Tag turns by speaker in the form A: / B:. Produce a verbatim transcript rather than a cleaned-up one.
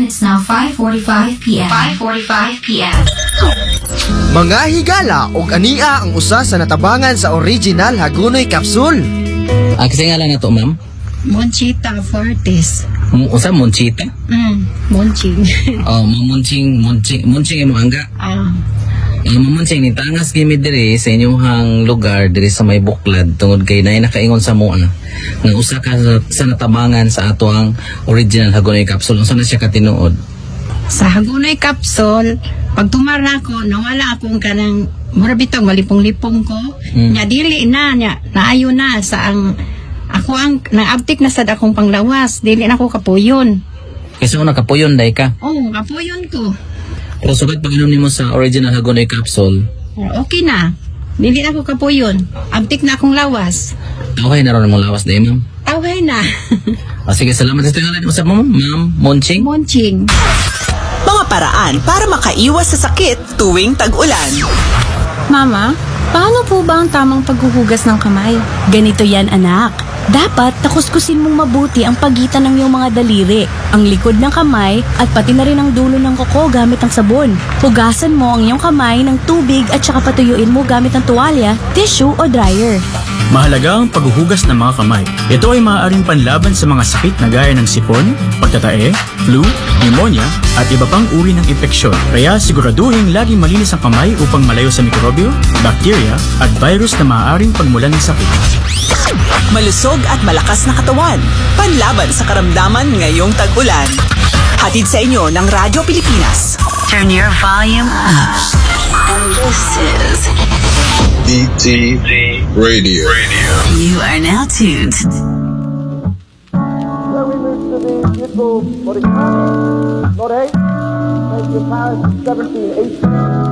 A: and it's now five forty-five p m five forty-five p m
B: Mga higala og ania ang usa sa natabangan sa original Hagonoy Capsule.
C: Ah, kasi nga lang na to, ma'am?
D: Monchita Fortes.
C: M- usa, Monchita?
D: Mm, Monching.
C: Oh, mamunching, munching, munching imo angga.
D: Ah,
C: Uh, mamunching, ni tangas gimi diri sa inyong lugar, diri sa may buklad, tungod kay na nakaingon sa mua. Nga usa ka sa, sa natabangan sa ato ang original Hagonoy Capsule. Unsa na siya katinuod?
D: sa Hagonoy Capsule, pag tumara ko, nawala akong kanang mura bitong malipong-lipong ko.
C: Mm.
D: Nya dili na, nya, naayo na sa ang, ako ang, naabtik na sad akong panglawas. Dili na ako kapuyon.
C: Kasi una kapuyon, day ka.
D: Oh, kapuyon ko.
C: Pero sugat pag-inom nimo sa original Hagonoy Capsule,
D: Okay na. Dili na ako kapuyon. Abtik na akong lawas.
C: okay na ron mong lawas, day, ma'am.
D: Okay na.
C: Ah, sige, salamat sa tingalan mo sa ma'am, ma'am, Monching.
D: Monching.
E: Mga paraan para makaiwas sa sakit tuwing tag-ulan.
F: Mama, paano po ba ang tamang paghuhugas ng kamay?
G: Ganito yan, anak. Dapat takuskusin mong mabuti ang pagitan ng iyong mga daliri, ang likod ng kamay at pati na rin ang dulo ng kuko gamit ang sabon. Hugasan mo ang iyong kamay ng tubig at saka patuyuin mo gamit ng tuwalya, tissue o dryer.
H: Mahalaga ang paghuhugas ng mga kamay. Ito ay maaaring panlaban sa mga sakit na gaya ng sipon, pagtatae, flu, pneumonia at iba pang uri ng infeksyon. Kaya siguraduhin laging malinis ang kamay upang malayo sa mikrobyo, bakterya at virus na maaaring pagmulan ng sakit.
E: Malusog at malakas na katawan. Panlaban sa karamdaman ngayong tag-ulan. Hatid sa inyo ng Radyo Pilipinas.
I: Turn your volume up. And this is
J: D T Radio.
I: You are now tuned.
K: Well, we moved to the beautiful Lodi. Lodi. Thank you, Paris, seventeen eighteen.